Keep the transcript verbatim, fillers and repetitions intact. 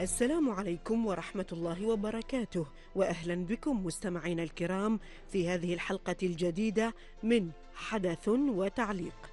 السلام عليكم ورحمة الله وبركاته، وأهلا بكم مستمعينا الكرام في هذه الحلقة الجديدة من حدث وتعليق.